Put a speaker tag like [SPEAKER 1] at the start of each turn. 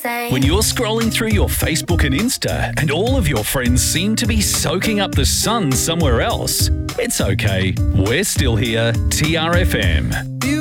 [SPEAKER 1] say.
[SPEAKER 2] When you're scrolling through your Facebook and Insta and all of your friends seem to be soaking up the sun somewhere else, it's okay. We're still here. TRFM.